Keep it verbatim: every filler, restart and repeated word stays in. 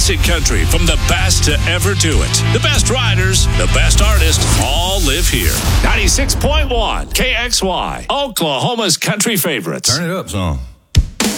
classic country from the best to ever do it. The best riders, the best artists, all live here. ninety-six point one K X Y, Oklahoma's country favorites. Turn it up, son.